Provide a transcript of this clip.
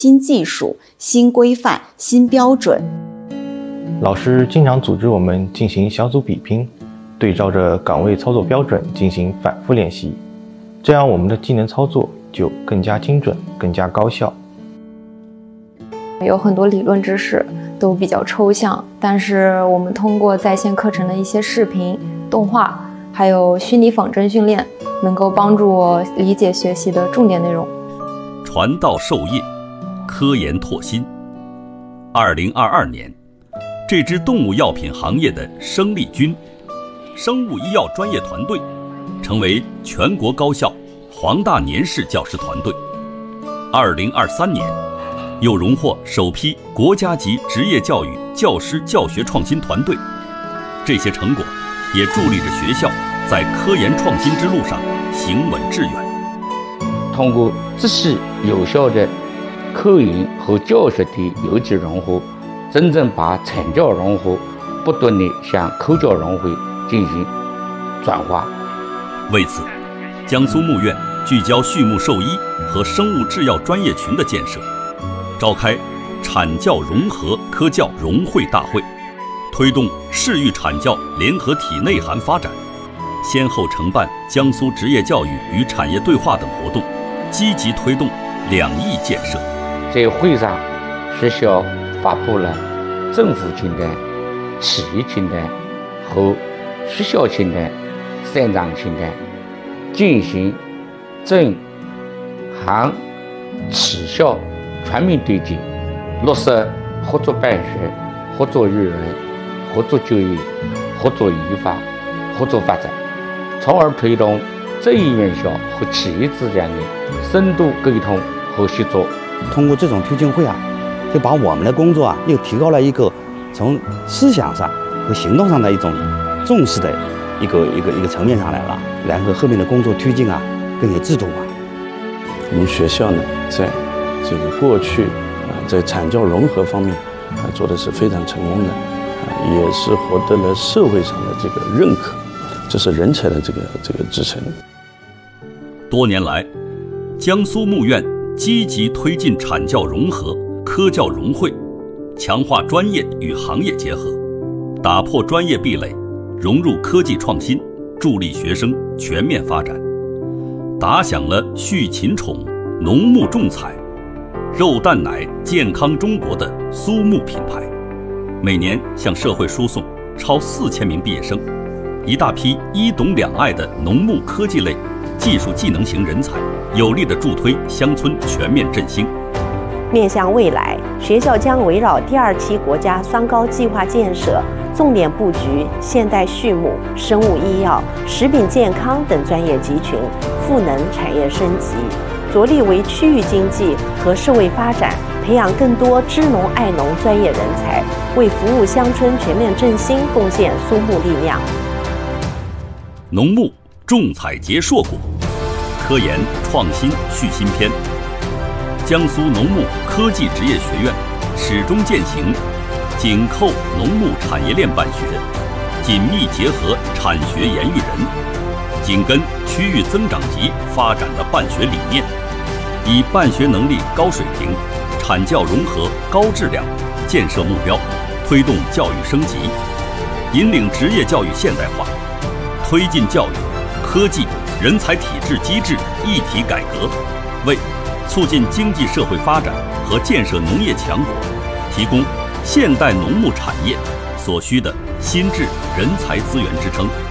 新技术、新规范、新标准。 老师经常组织我们进行小组比拼，对照着岗位操作标准进行反复练习，这样我们的技能操作就更加精准、更加高效。 有很多理论知识都比较抽象，但是我们通过在线课程的一些视频、动画，还有虚拟仿真训练，能够帮助我理解学习的重点内容。 传道授业，科研拓新。2022年，这支动物药品行业的生力军生物医药专业团队成为全国高校黄大年市教师团队。2023年，又荣获首批国家级职业教育教师教学创新团队。这些成果也助力着学校在科研创新之路上行稳致远。 通过仔细有效的科研和教学的有机融合，真正把产教融合不断地向科教融合进行转化。 为此，江苏牧院聚焦畜牧兽医和生物制药专业群的建设，召开产教融合科教融会大会，推动市域产教联合体内涵发展，先后承办江苏职业教育与产业对话等活动，积极推动2翼建设。 在会上，学校发布了政府清单、企业清单和学校清单3张清单，进行政、行、企校全面对接，落实合作办学、合作育人、合作就业、合作研发、合作发展，从而推动职业院校和企业之间的深度沟通和协作。 通过这种推进会就把我们的工作又提高了一个从思想上和行动上的一种重视的一个层面上来了，然后后面的工作推进更有制度化。 我们学校呢，在这个过去在产教融合方面做的是非常成功的，也是获得了社会上的这个认可，这是人才的这个支撑。 多年来，江苏牧院积极推进产教融合、科教融汇，强化专业与行业结合，打破专业壁垒，融入科技创新，助力学生全面发展，打响了畜禽宠、农牧种采、肉蛋奶健康中国的苏牧品牌，每年向社会输送超4000名毕业生，一大批一懂两爱的农牧科技类技术技能型人才，有力地助推乡村全面振兴。 面向未来，学校将围绕第2期国家双高计划建设，重点布局现代畜牧、生物医药、食品健康等专业集群，赋能产业升级，着力为区域经济和社会发展培养更多知农爱农专业人才，为服务乡村全面振兴贡献苏牧力量。 农牧种采结硕果，科研创新续新篇。江苏农牧科技职业学院始终践行紧扣农牧产业链办学，紧密结合产学研育人，紧跟区域增长极发展的办学理念，以办学能力高水平、产教融合高质量建设目标，推动教育升级，引领职业教育现代化，推进教育、科技、人才体制机制一体改革，为促进经济社会发展和建设农业强国提供现代农牧产业所需的心智人才资源支撑。